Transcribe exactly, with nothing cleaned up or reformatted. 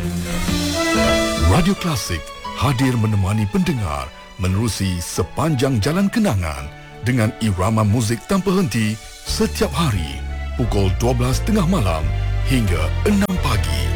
Radio Klasik hadir menemani pendengar menerusi sepanjang jalan kenangan dengan irama muzik tanpa henti setiap hari pukul dua belas tengah malam hingga enam pagi.